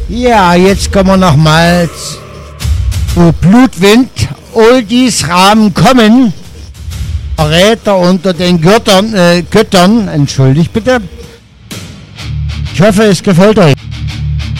Ja, jetzt kommen wir nochmals. Wo Blutwind, Oldies Rahmen kommen. Verräter unter den Göttern, entschuldigt bitte. Ich hoffe, es gefällt euch.